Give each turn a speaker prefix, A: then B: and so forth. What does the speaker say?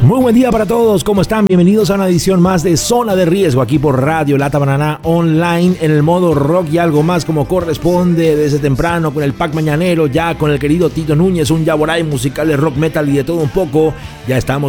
A: Muy buen día para todos, ¿cómo están? Bienvenidos a una edición más de Zona de Riesgo aquí por Radio Lata Banana Online en el modo rock y algo más como corresponde desde temprano con el pack mañanero, ya con el querido Tito Núñez, un yaboray musical de rock metal y de todo un poco. Ya estamos